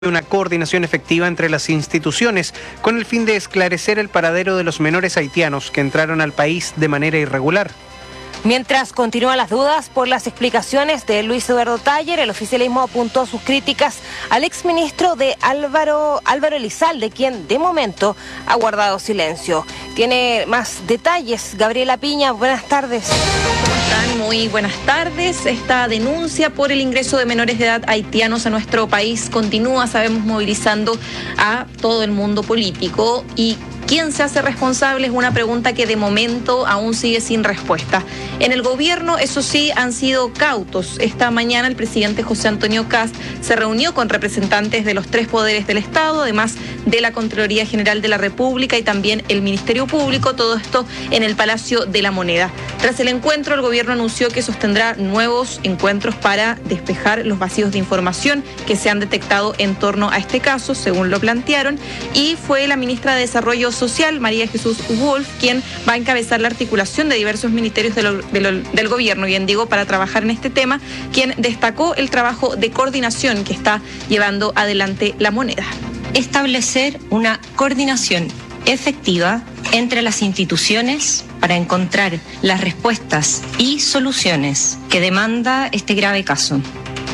una coordinación efectiva entre las instituciones con el fin de esclarecer el paradero de los menores haitianos que entraron al país de manera irregular. Mientras continúan las dudas por las explicaciones de Luis Eduardo Taller, el oficialismo apuntó sus críticas al exministro de Álvaro Elizalde, quien de momento ha guardado silencio. Tiene más detalles. Gabriela Piña, buenas tardes. ¿Cómo están? Muy buenas tardes. Esta denuncia por el ingreso de menores de edad haitianos a nuestro país continúa, sabemos, movilizando a todo el mundo político. Y ¿quién se hace responsable? Es una pregunta que de momento aún sigue sin respuesta. En el gobierno, eso sí, han sido cautos. Esta mañana el presidente José Antonio Kast se reunió con representantes de los tres poderes del Estado, además de la Contraloría General de la República y también el Ministerio Público, todo esto en el Palacio de la Moneda. Tras el encuentro, el gobierno anunció que sostendrá nuevos encuentros para despejar los vacíos de información que se han detectado en torno a este caso, según lo plantearon, y fue la ministra de Desarrollo Social, María Jesús Wolf, quien va a encabezar la articulación de diversos ministerios del gobierno, bien digo, para trabajar en este tema, quien destacó el trabajo de coordinación que está llevando adelante la Moneda. Establecer una coordinación efectiva entre las instituciones para encontrar las respuestas y soluciones que demanda este grave caso.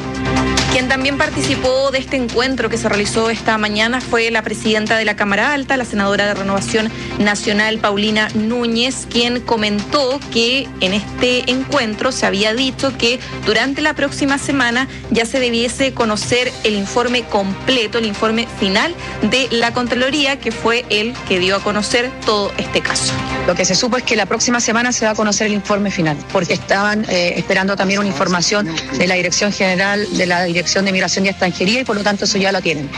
Quien también participó de este encuentro que se realizó esta mañana fue la presidenta de la Cámara Alta, la senadora de Renovación Nacional, Paulina Núñez, quien comentó que en este encuentro se había dicho que durante la próxima semana ya se debiese conocer el informe completo, el informe final de la Contraloría, que fue el que dio a conocer todo este caso. Lo que se supo es que la próxima semana se va a conocer el informe final, porque estaban esperando también una información de la Dirección General de la Dirección de Migración y Extranjería y por lo tanto eso ya lo tienen.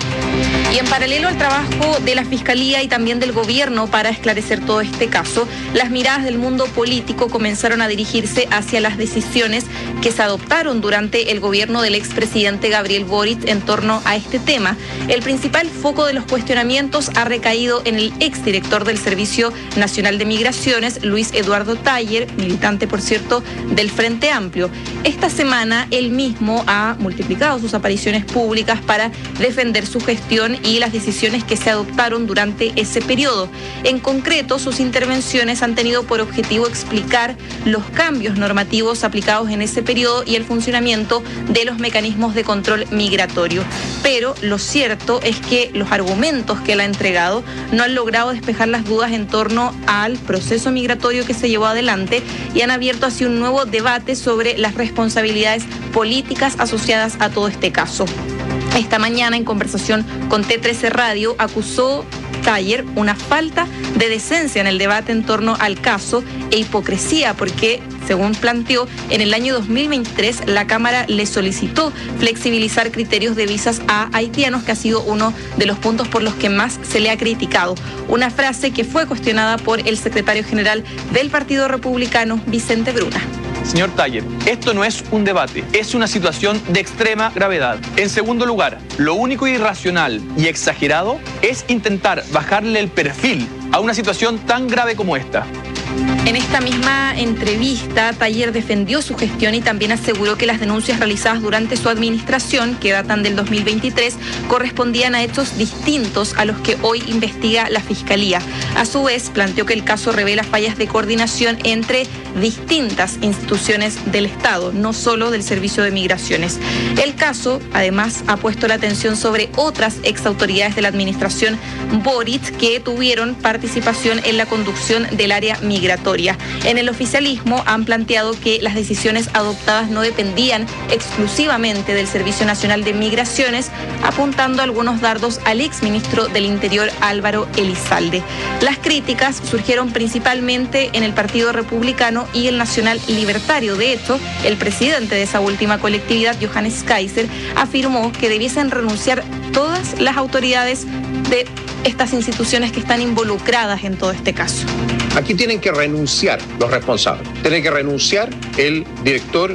Y en paralelo al trabajo de la Fiscalía y también del gobierno para esclarecer todo este caso, las miradas del mundo político comenzaron a dirigirse hacia las decisiones que se adoptaron durante el gobierno del expresidente Gabriel Boric en torno a este tema. El principal foco de los cuestionamientos ha recaído en el exdirector del Servicio Nacional de Migraciones, Luis Eduardo Taller, militante, por cierto, del Frente Amplio. Esta semana él mismo ha multiplicado sus apariciones públicas para defender su gestión y las decisiones que se adoptaron durante ese periodo. En concreto, sus intervenciones han tenido por objetivo explicar los cambios normativos aplicados en ese periodo y el funcionamiento de los mecanismos de control migratorio. Pero lo cierto es que los argumentos que él ha entregado no han logrado despejar las dudas en torno al proceso migratorio que se llevó adelante y han abierto así un nuevo debate sobre las responsabilidades políticas asociadas a todo este caso. Esta mañana, en conversación con T13 Radio, acusó Taller una falta de decencia en el debate en torno al caso e hipocresía porque, según planteó, en el año 2023 la Cámara le solicitó flexibilizar criterios de visas a haitianos, que ha sido uno de los puntos por los que más se le ha criticado. Una frase que fue cuestionada por el secretario general del Partido Republicano, Vicente Bruna. Señor Taller, esto no es un debate, es una situación de extrema gravedad. En segundo lugar, lo único irracional y exagerado es intentar bajarle el perfil a una situación tan grave como esta. En esta misma entrevista, Taller defendió su gestión y también aseguró que las denuncias realizadas durante su administración, que datan del 2023, correspondían a hechos distintos a los que hoy investiga la Fiscalía. A su vez, planteó que el caso revela fallas de coordinación entre distintas instituciones del Estado, no solo del Servicio de Migraciones. El caso, además, ha puesto la atención sobre otras exautoridades de la administración Boric que tuvieron participación en la conducción del área migratoria. En el oficialismo han planteado que las decisiones adoptadas no dependían exclusivamente del Servicio Nacional de Migraciones, apuntando algunos dardos al exministro del Interior, Álvaro Elizalde. Las críticas surgieron principalmente en el Partido Republicano y el Nacional Libertario. De hecho, el presidente de esa última colectividad, Johannes Kaiser, afirmó que debiesen renunciar todas las autoridades de estas instituciones que están involucradas en todo este caso. Aquí tienen que renunciar los responsables. Tiene que renunciar el director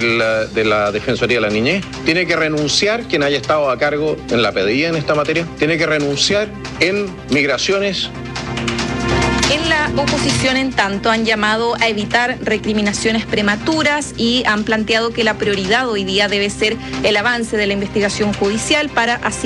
de la Defensoría de la Niñez. Tiene que renunciar quien haya estado a cargo en la PDI en esta materia. Tiene que renunciar en Migraciones En la oposición, en tanto, han llamado a evitar recriminaciones prematuras y han planteado que la prioridad hoy día debe ser el avance de la investigación judicial para así